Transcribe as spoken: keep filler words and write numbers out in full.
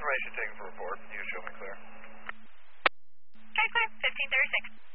information taken for report. You can show me clear. Okay, clear. fifteen thirty-six.